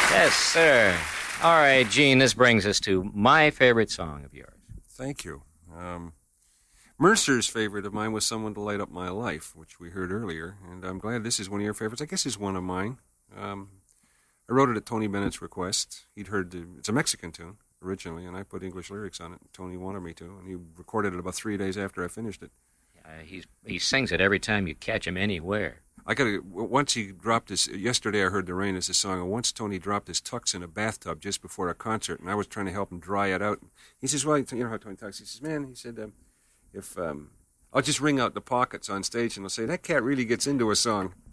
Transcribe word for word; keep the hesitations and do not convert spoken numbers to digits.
Yes, sir. All right, Gene, this brings us to my favorite song of yours. Thank you. Um, Mercer's favorite of mine was Someone to Light Up My Life, which we heard earlier, and I'm glad this is one of your favorites. I guess it's one of mine. Um, I wrote it at Tony Bennett's request. He'd heard, the, it's a Mexican tune originally, and I put English lyrics on it. Tony wanted me to, and he recorded it about three days after I finished it. Uh, he's, he sings it every time you catch him anywhere. I gotta, once he dropped his, yesterday I heard The Rain is a song, and once Tony dropped his tux in a bathtub just before a concert, and I was trying to help him dry it out. He says, well, you know how Tony talks, he says, man, he said, um, if, um, I'll just ring out the pockets on stage, and I'll say, that cat really gets into a song.